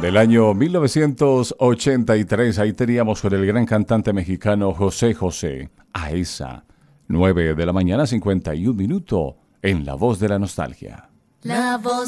del año 1983. Ahí teníamos con el gran cantante mexicano José José. A esa 9 de la mañana, 51 minutos, en La Voz de la Nostalgia. La voz